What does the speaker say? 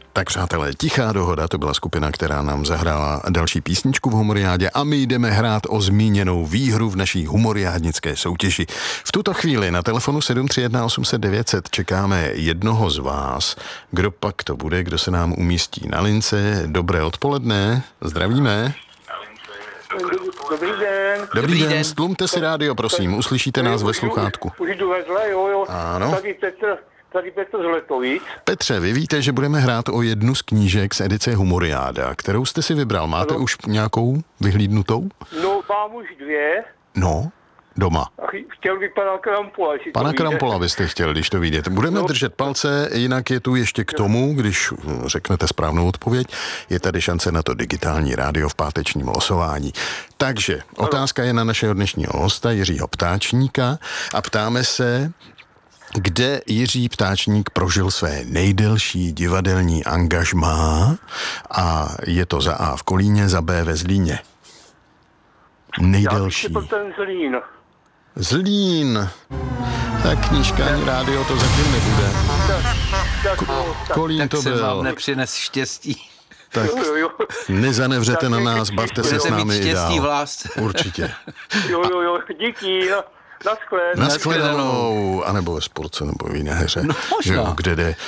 Tak přátelé, Tichá dohoda, to byla skupina, která nám zahrála další písničku v Humoriádě a my jdeme hrát o zmíněnou výhru v naší humoriádnické soutěži. V tuto chvíli na telefonu 731 800 900 čekáme jednoho z vás. Kdo pak to bude, kdo se nám umístí na lince? Dobré odpoledne, zdravíme. Dobrý den. Dobrý den, stlumte si rádio, prosím, uslyšíte nás ve sluchátku. Už jdu vedle, jo. Ano. Tady Petr z Letovic. Petře, vy víte, že budeme hrát o jednu z knížek z edice Humoriáda, kterou jste si vybral. Máte už nějakou vyhlídnutou? No, mám už dvě. No, doma. A chtěl bych pana Krampola, jestli Pana to vyjde. Krampola byste chtěl, když to vidět. Budeme držet palce, jinak je tu ještě k tomu, když řeknete správnou odpověď, je tady šance na to digitální rádio v pátečním losování. Takže otázka je na našeho dnešního hosta Jiřího Ptáčníka a ptáme se, kde Jiří Ptáčník prožil své nejdelší divadelní angažmá a je to za A v Kolíně, za B ve Zlíně. Nejdelší. Já bych si ten Zlín. Zlín. Tak knížka ani rádio to zatím nebude. Kolín to Tak se vám byl. nepřines štěstí. Tak Jo. nenevřete na nás, bavte se s Budete mít námi i štěstí v dál. lásce. Určitě. Jo, díky. Naschle. Naschledanou. A nebo ve sportce, nebo v jiné hře. No, možná. Že jo, kde jde